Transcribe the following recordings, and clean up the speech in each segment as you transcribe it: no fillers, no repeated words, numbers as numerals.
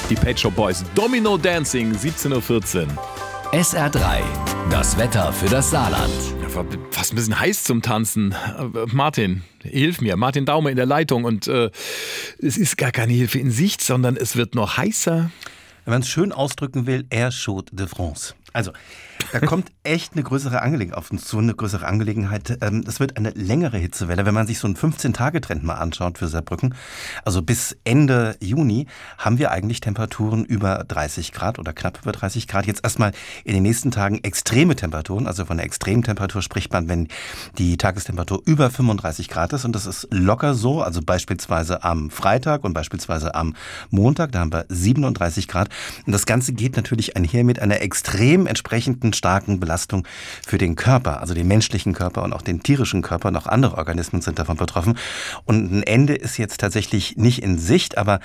Die Pet Shop Boys, Domino Dancing, 17:14 Uhr. SR3, das Wetter für das Saarland. Ja, war fast ein bisschen heiß zum Tanzen. Martin, hilf mir. Martin Daumer in der Leitung. Und es ist gar keine Hilfe in Sicht, sondern es wird noch heißer. Wenn man es schön ausdrücken will, Air Chaude de France. Also, da kommt echt eine größere Angelegenheit auf uns zu, eine größere Angelegenheit. Es wird eine längere Hitzewelle. Wenn man sich so einen 15-Tage-Trend mal anschaut für Saarbrücken, also bis Ende Juni haben wir eigentlich Temperaturen über 30 Grad oder knapp über 30 Grad. Jetzt erstmal in den nächsten Tagen extreme Temperaturen. Also von einer Extremtemperatur spricht man, wenn die Tagestemperatur über 35 Grad ist. Und das ist locker so. Also beispielsweise am Freitag und beispielsweise am Montag. Da haben wir 37 Grad. Und das Ganze geht natürlich einher mit einer extrem entsprechenden starken Belastung für den Körper, also den menschlichen Körper und auch den tierischen Körper. Und auch andere Organismen sind davon betroffen. Und ein Ende ist jetzt tatsächlich nicht in Sicht, aber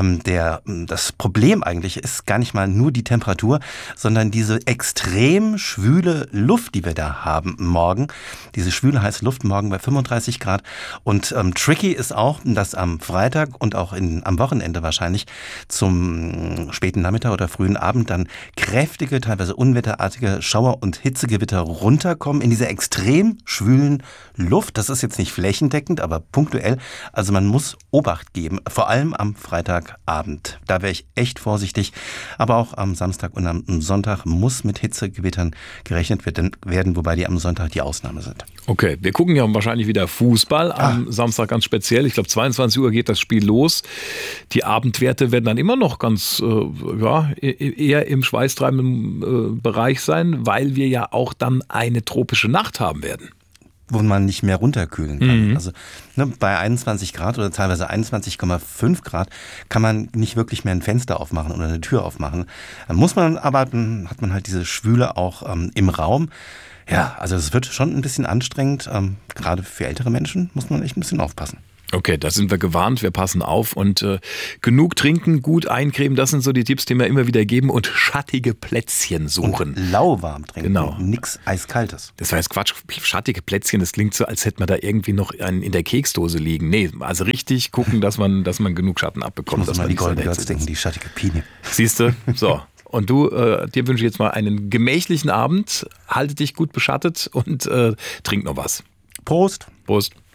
das Problem eigentlich ist gar nicht mal nur die Temperatur, sondern diese extrem schwüle Luft, die wir da haben morgen. Diese schwüle, heiße Luft morgen bei 35 Grad. Und tricky ist auch, dass am Freitag und auch am Wochenende wahrscheinlich zum späten Nachmittag oder frühen Abend dann kräftige, teilweise unwetterartige Schauer- und Hitzegewitter runterkommen in dieser extrem schwülen Luft. Das ist jetzt nicht flächendeckend, aber punktuell. Also man muss Obacht geben, vor allem am Freitagabend. Da wäre ich echt vorsichtig. Aber auch am Samstag und am Sonntag muss mit Hitzegewittern gerechnet werden, wobei die am Sonntag die Ausnahme sind. Okay, wir gucken ja wahrscheinlich wieder Fußball am Samstag ganz speziell. Ich glaube, 22 Uhr geht das Spiel los. Die Abendwerte werden dann immer noch ganz eher im schweißtreibenden Bereich sein, weil wir ja auch dann eine tropische Nacht haben werden. Wo man nicht mehr runterkühlen kann. Also bei 21 Grad oder teilweise 21,5 Grad kann man nicht wirklich mehr ein Fenster aufmachen oder eine Tür aufmachen. Dann muss man aber, dann hat man halt diese Schwüle auch im Raum. Ja, also es wird schon ein bisschen anstrengend. Gerade für ältere Menschen muss man echt ein bisschen aufpassen. Okay, da sind wir gewarnt, wir passen auf und genug trinken, gut eincremen, das sind so die Tipps, die wir immer wieder geben und schattige Plätzchen suchen. Und lauwarm trinken, genau. Nix Eiskaltes. Das war jetzt Quatsch, schattige Plätzchen, das klingt so, als hätte man da irgendwie noch einen in der Keksdose liegen. Nee, also richtig gucken, dass man genug Schatten abbekommt. Ich muss mal die Golden Girls denken, die schattige Pini. Siehst du, so. Und du, dir wünsche ich jetzt mal einen gemächlichen Abend, halte dich gut beschattet und trink noch was. Prost. Prost.